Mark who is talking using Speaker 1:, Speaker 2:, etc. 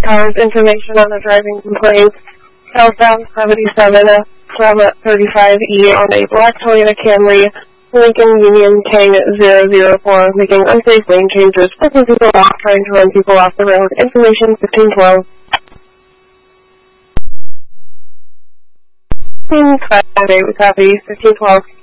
Speaker 1: Cars information on the driving complaints. Southbound 77 from 35E on a black Toyota Camry, Lincoln Union Tang 004, making unsafe lane changes, flipping people off, trying to run people off the road. Information 1512. 1558, we copy, 1512.